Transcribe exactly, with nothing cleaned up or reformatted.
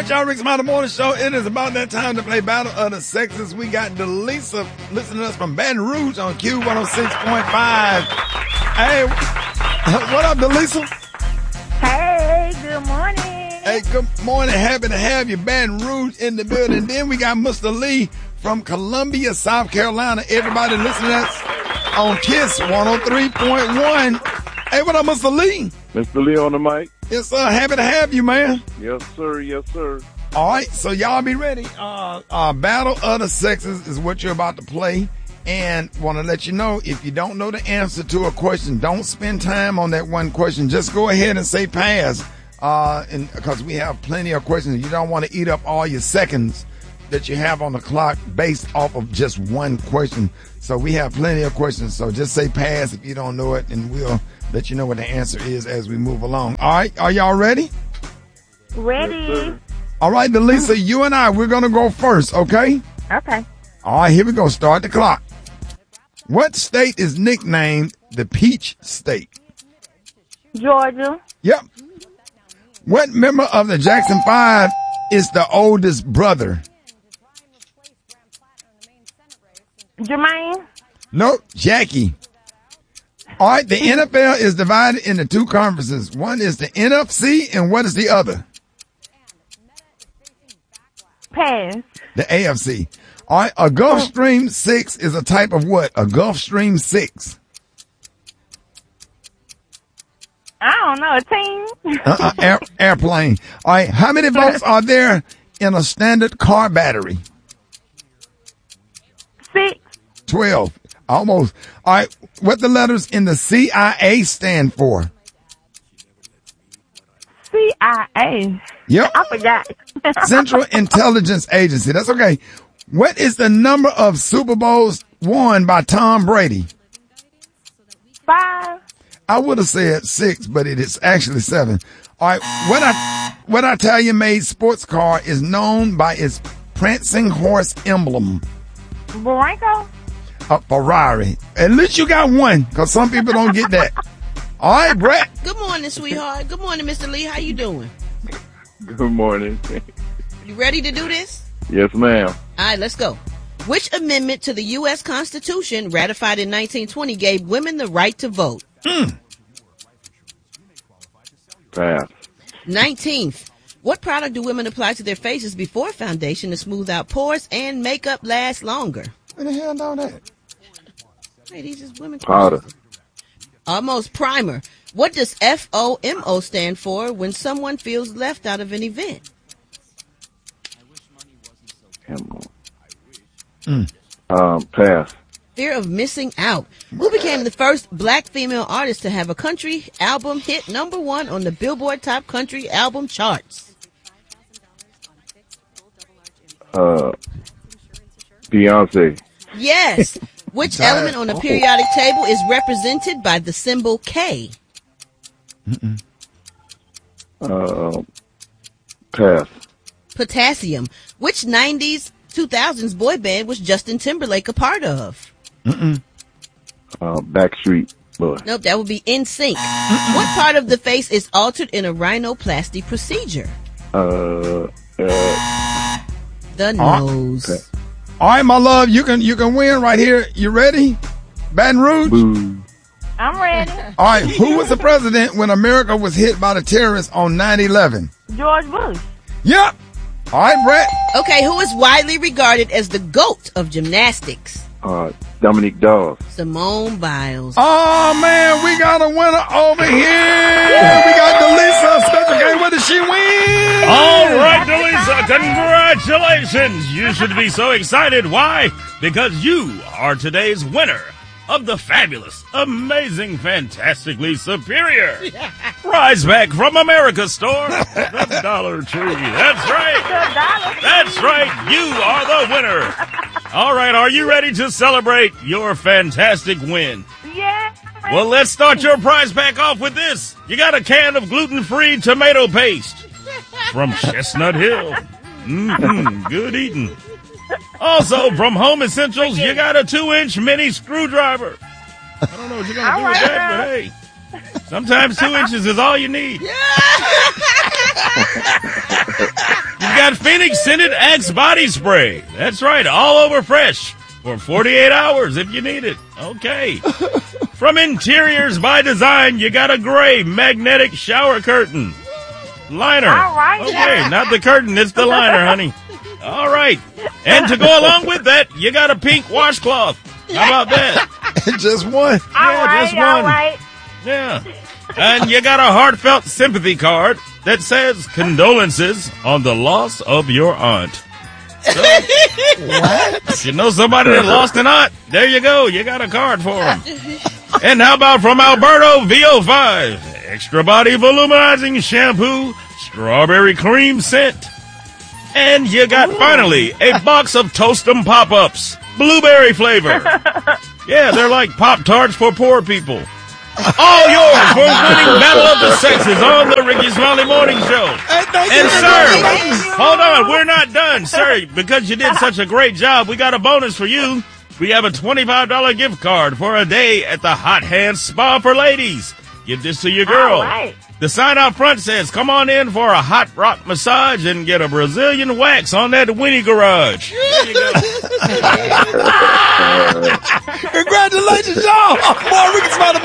right, y'all, Rick's Mountain Morning Show. It is about that time to play Battle of the Sexes. We got Delisa listening to us from Baton Rouge on Q one oh six point five. Hey, what up, Delisa? Hey, good morning. Hey, good morning. Happy to have you, Baton Rouge, in the building. Then we got Mister Lee from Columbia, South Carolina. Everybody listening to us on KISS one oh three point one. Hey, what up, Mister Lee? Mister Lee on the mic. Yes, sir. Happy to have you, man. Yes, sir. Yes, sir. All right, so y'all be ready. Uh, uh, Battle of the Sexes is what you're about to play. And want to let you know, if you don't know the answer to a question, don't spend time on that one question. Just go ahead and say pass. Uh, and because we have plenty of questions. You don't want to eat up all your seconds that you have on the clock based off of just one question. So we have plenty of questions. So just say pass if you don't know it, and we'll let you know what the answer is as we move along. All right, are y'all ready? Ready. Yes, All right, Delisa, you and I, we're going to go first, okay? Okay. All right, here we go. Start the clock. What state is nicknamed the Peach State? Georgia. Yep. What member of the Jackson Five is the oldest brother? Jermaine. Nope, Jackie. All right, the N F L is divided into two conferences. One is the N F C, and what is the other? Pass. The A F C. All right, a Gulfstream six is a type of what? A Gulfstream six. I don't know. A team. Uh-uh, air, airplane. All right, how many volts are there in a standard car battery? Six. twelve. Almost. All right, what the letters in the C I A stand for? C I A. Yep. I forgot. Central Intelligence Agency. That's okay. What is the number of Super Bowls won by Tom Brady? Five. I would have said six, but it is actually seven. All right, what I, what Italian-made sports car is known by its prancing horse emblem? Barranco. A Ferrari. At least you got one, because some people don't get that. All right, Brett. Good morning, sweetheart. Good morning, Mister Lee. How you doing? Good morning. You ready to do this? Yes, ma'am. All right, let's go. Which amendment to the U S Constitution, ratified in nineteen twenty, gave women the right to vote? Mm. Pass. nineteenth. What product do women apply to their faces before foundation to smooth out pores and make up last longer? What the hell know that? Hey, these is women. Powder. Almost. Primer. What does F O M O stand for when someone feels left out of an event? Mm. Um, pass. Fear of missing out. Who became the first black female artist to have a country album hit number one on the Billboard Top Country Album charts? Uh, Beyonce. Yes. Which element on the periodic table is represented by the symbol K? Mm-mm. Uh, pass. Potassium. Which nineties, two thousands boy band was Justin Timberlake a part of? Mm-mm. Uh, Backstreet Boy. Nope, that would be N Sync. What part of the face is altered in a rhinoplasty procedure? Uh, uh, The Ah. nose. pass. All right, my love, you can you can win right here. You ready? Baton Rouge? Boo. I'm ready. All right, who was the president when America was hit by the terrorists on nine eleven? George Bush. Yep. All right, Brett. Okay, who is widely regarded as the GOAT of gymnastics? Uh, Dominique Dawes. Simone Biles. Oh, man, we got a winner over here. We got Delisa, special game. What did she win? All right, Delisa, congratulations. You should be so excited. Why? Because you are today's winner of the fabulous, amazing, fantastically superior Rise Back from America store, the Dollar Tree. That's right. That's right. You are the winner. All right, are you ready to celebrate your fantastic win? Yeah. Well, let's start your prize pack off with this. You got a can of gluten-free tomato paste from Chestnut Hill. Mm-hmm, good eating. Also, from Home Essentials, you got a two-inch mini screwdriver. I don't know what you're going to do with that, but hey, sometimes two inches is all you need. You've got Phoenix Scented Axe Body Spray. That's right, all over fresh for forty-eight hours if you need it. Okay. From Interiors by Design, you got a gray magnetic shower curtain. Liner. All right. Okay, not the curtain, it's the liner, honey. All right. And to go along with that, you got a pink washcloth. How about that? Just one. All Yeah, right, just all one. right. Yeah. And you got a heartfelt sympathy card that says condolences on the loss of your aunt. So, What? if you know somebody that lost an aunt, there you go. You got a card for them. And how about from Alberto V O five? Extra Body Volumizing Shampoo, Strawberry Cream Scent. And you got, finally, a box of Toast-'em Pop-Ups. Blueberry flavor. Yeah, they're like Pop-Tarts for poor people. All yours for winning Battle of the Sexes on the Ricky Smiley Morning Show. And sir, hold on, we're not done, sir. Because you did such a great job, we got a bonus for you. We have a twenty-five dollars gift card for a day at the Hot Hands Spa for ladies. Give this to your girl. All right. The sign out front says, come on in for a hot rock massage and get a Brazilian wax on that Winnie garage. There you go. Congratulations, y'all. More Ricky Smiley